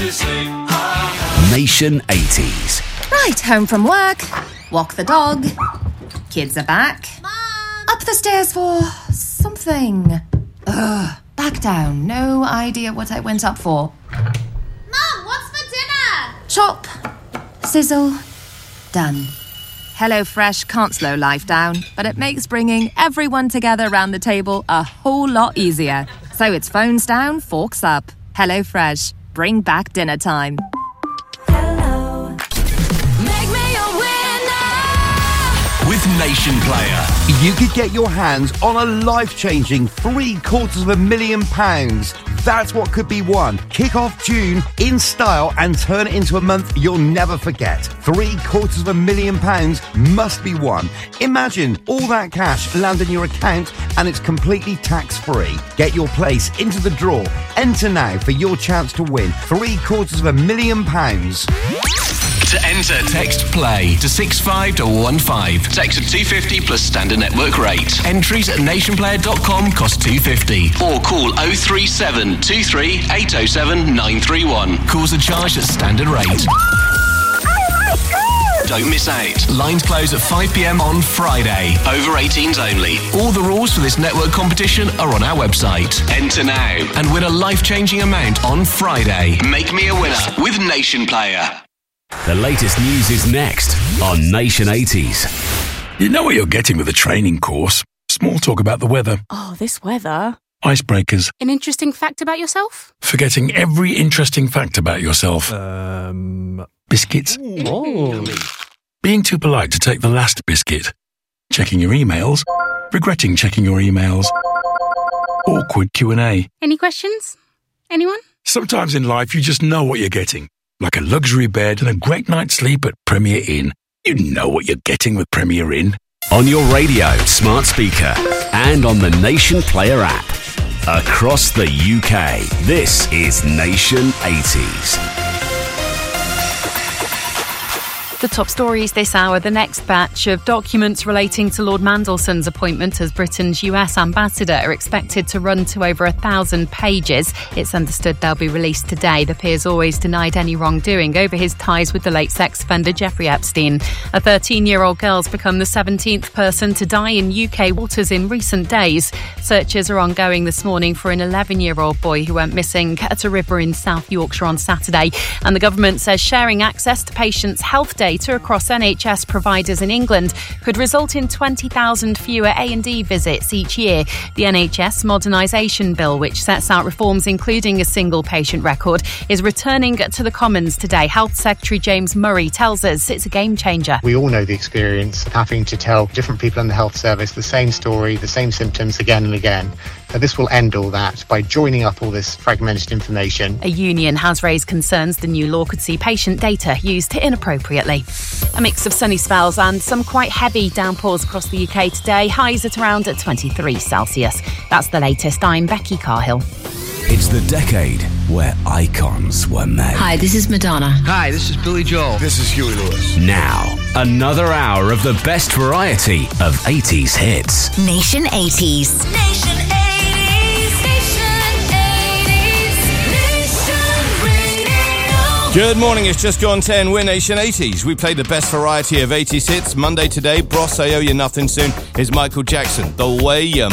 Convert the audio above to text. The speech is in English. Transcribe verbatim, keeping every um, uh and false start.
sleep. Ah. Nation eighties. Right, home from work. Walk the dog. Kids are back. Mom! Up the stairs for something. Ugh, back down. No idea what I went up for. Mom, what's for dinner? Chop. Sizzle. Done. HelloFresh can't slow life down, but it makes bringing everyone together round the table a whole lot easier. So it's phones down, forks up. HelloFresh. Bring back dinner time. Hello. Make me a winner. With Nation Player. You could get your hands on a life-changing three quarters of a million pounds. That's what could be won. Kick off June in style and turn it into a month you'll never forget. Three quarters of a million pounds must be won. Imagine all that cash land in your account and it's completely tax-free. Get your place into the draw. Enter now for your chance to win three quarters of a million pounds. To enter, text PLAY to six five one one five. Text at two fifty plus standard network rate. Entries at nation player dot com cost two fifty. Or call oh three seven two three eight oh seven nine three one. Calls are charged at standard rate. Don't miss out. Lines close at five p.m. on Friday. Over eighteens only. All the rules for this network competition are on our website. Enter now and win a life-changing amount on Friday. Make me a winner with Nation Player. The latest news is next on Nation eighties. You know what you're getting with a training course. Small talk about the weather. Oh, this weather. Icebreakers. An interesting fact about yourself? Forgetting every interesting fact about yourself. Um... Biscuits. Oh. Being too polite to take the last biscuit. Checking your emails. Regretting checking your emails. Awkward Q and A. Any questions? Anyone? Sometimes in life you just know what you're getting. Like a luxury bed and a great night's sleep at Premier Inn. You know what you're getting with Premier Inn. On your radio, smart speaker, and on the Nation Player app. Across the U K, this is Nation eighties. The top stories this hour. The next batch of documents relating to Lord Mandelson's appointment as Britain's U S ambassador are expected to run to over a thousand pages. It's understood they'll be released today. The peer's always denied any wrongdoing over his ties with the late sex offender Jeffrey Epstein. A thirteen-year-old girl's become the seventeenth person to die in U K waters in recent days. Searches are ongoing this morning for an eleven-year-old boy who went missing at a river in South Yorkshire on Saturday. And the government says sharing access to patients' health data across N H S providers in England could result in twenty thousand fewer A and E visits each year. The N H S Modernisation Bill, which sets out reforms including a single patient record, is returning to the Commons today. Health Secretary James Murray tells us it's a game changer. We all know the experience of having to tell different people in the health service the same story, the same symptoms again and again. So this will end all that by joining up all this fragmented information. A union has raised concerns the new law could see patient data used inappropriately. A mix of sunny spells and some quite heavy downpours across the U K today. Highs at around twenty-three Celsius. That's the latest. I'm Becky Carhill. It's the decade where icons were made. Hi, this is Madonna. Hi, this is Billy Joel. This is Huey Lewis. Now, another hour of the best variety of eighties hits. Nation eighties. Nation eighties. Good morning, it's just gone ten. We're Nation eighties. We play the best variety of eighties hits. Monday today, Bros, I Owe You Nothing Soon is Michael Jackson. The Way You